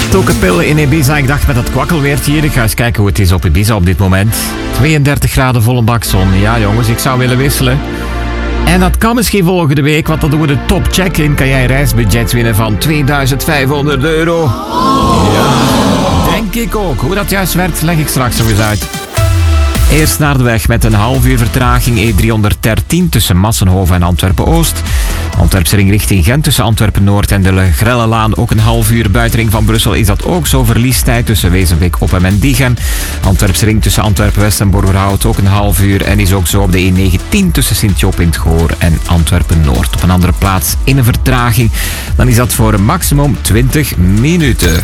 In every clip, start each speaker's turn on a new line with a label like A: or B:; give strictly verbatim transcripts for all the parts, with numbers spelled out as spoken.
A: Tokapil in Ibiza. Ik dacht met dat kwakkelweer hier. Ik ga eens kijken hoe het is op Ibiza op dit moment. tweeëndertig graden volle bak zon. Ja jongens, ik zou willen wisselen. En dat kan misschien volgende week, want dan doen we de top check-in. Kan jij reisbudgets winnen van tweeduizend vijfhonderd euro? Ja, denk ik ook. Hoe dat juist werkt, leg ik straks nog eens uit. Eerst naar de weg met een half uur vertraging E driehonderddertien tussen Massenhoven en Antwerpen-Oost. Antwerpsring richting Gent tussen Antwerpen-Noord en de Grellelaan ook een half uur. Buitenring van Brussel is dat ook zo. Verliestijd tussen Wezenbeek, Oppem en Diegem. Antwerpsring tussen Antwerpen-West en Borgerhout ook een half uur. En is ook zo op de E negentien tussen Sint-Joop in het Goor en Antwerpen-Noord. Op een andere plaats in een vertraging. Dan is dat voor een maximum twintig minuten.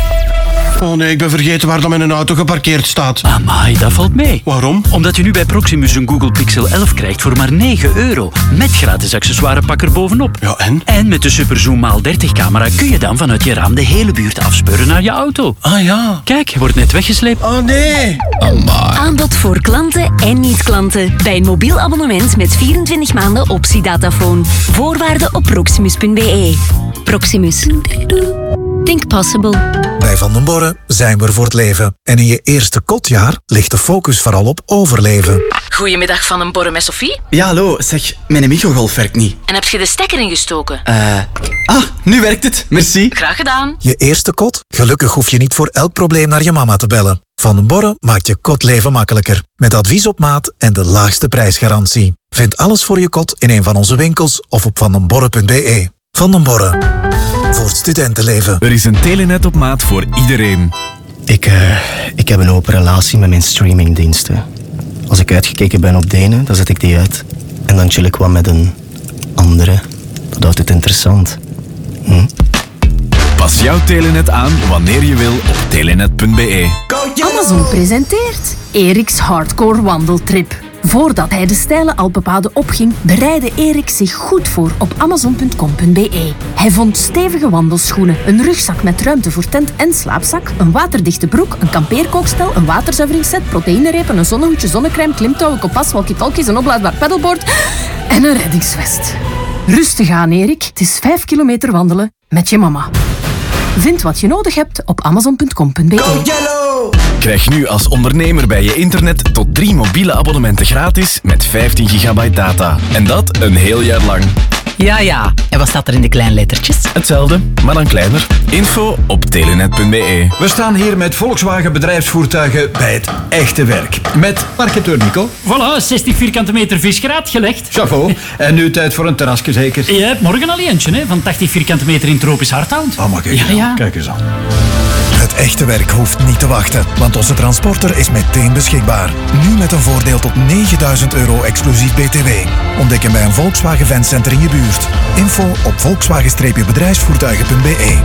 B: Oh nee, ik ben vergeten waar dan mijn auto geparkeerd staat.
C: Amai, dat valt mee.
B: Waarom?
C: Omdat je nu bij Proximus een Google Pixel elf krijgt voor maar negen euro. Met gratis accessoirepak er bovenop.
B: Ja, en?
C: En met de Superzoom maal dertig camera kun je dan vanuit je raam de hele buurt afspeuren naar je auto.
B: Ah ja.
C: Kijk, je wordt net weggesleept.
B: Oh nee.
C: Amai.
D: Aanbod voor klanten en niet-klanten. Bij een mobiel abonnement met vierentwintig maanden optiedatafoon. Voorwaarden op proximus punt b e. Proximus. Think possible.
E: Bij Van den Borre zijn we er voor het leven. En in je eerste kotjaar ligt de focus vooral op overleven.
F: Goedemiddag, Van den Borre met Sophie.
G: Ja, hallo. Zeg, mijn microgolf werkt niet.
F: En heb je de stekker ingestoken?
G: Eh... Uh, ah, nu werkt het. Merci.
F: Graag gedaan.
E: Je eerste kot? Gelukkig hoef je niet voor elk probleem naar je mama te bellen. Van den Borre maakt je kotleven makkelijker. Met advies op maat en de laagste prijsgarantie. Vind alles voor je kot in een van onze winkels of op vandenborre punt b e. Van den Borre. Voor studentenleven.
H: Er is een telenet op maat voor iedereen.
I: Ik, uh, ik heb een open relatie met mijn streamingdiensten. Als ik uitgekeken ben op de ene, dan zet ik die uit. En dan chill ik wat met een andere. Dat houdt het interessant. Hm?
H: Pas jouw telenet aan wanneer je wil op telenet punt b e.
J: Amazon presenteert Eriks Hardcore Wandeltrip. Voordat hij de steile Alpenpaden opging, bereidde Erik zich goed voor op amazon punt com punt b e. Hij vond stevige wandelschoenen, een rugzak met ruimte voor tent en slaapzak, een waterdichte broek, een kampeerkookstel, een waterzuiveringsset, proteïnerepen, een zonnehoedje, zonnecrème, klimtouwen, kompas, walkie-talkies, een oplaadbaar pedalboard en een reddingsvest. Rustig aan, Erik. Het is vijf kilometer wandelen met je mama. Vind wat je nodig hebt op amazon punt com punt b e.
H: Krijg nu als ondernemer bij je internet tot drie mobiele abonnementen gratis met vijftien gigabyte data. En dat een heel jaar lang.
K: Ja, ja. En wat staat er in de kleine lettertjes?
H: Hetzelfde, maar dan kleiner. Info op telenet punt b e.
L: We staan hier met Volkswagen bedrijfsvoertuigen bij het echte werk. Met marketeur Nico.
M: Voilà, zestig vierkante meter visgraat gelegd.
L: Chapeau. En nu tijd voor een terrasje zeker?
M: Je hebt morgen al eentje, hè, van tachtig vierkante meter in tropisch hardhout.
L: Oh, maar kijk,
M: ja, ja.
L: Kijk eens aan.
E: Het echte werk hoeft niet te wachten, want onze transporter is meteen beschikbaar. Nu met een voordeel tot negenduizend euro exclusief b t w. Ontdek hem bij een Volkswagen Fancenter in je buurt. Info op volkswagen bedrijfsvoertuigen punt b e.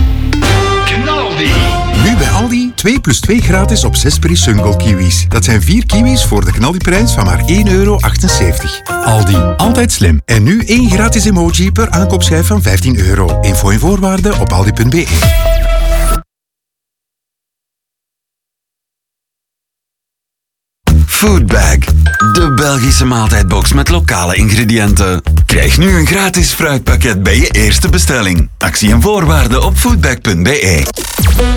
N: Knaldi! Nu bij Aldi twee plus twee gratis op zes Peri Sungold kiwis. Dat zijn vier kiwis voor de Knaldi-prijs van maar één euro achtenzeventig. Aldi, altijd slim. En nu één gratis emoji per aankoopschijf van vijftien euro. Info en voorwaarden op aldi punt b e.
O: Foodbag, de Belgische maaltijdbox met lokale ingrediënten. Krijg nu een gratis fruitpakket bij je eerste bestelling. Actie en voorwaarden op foodbag punt b e.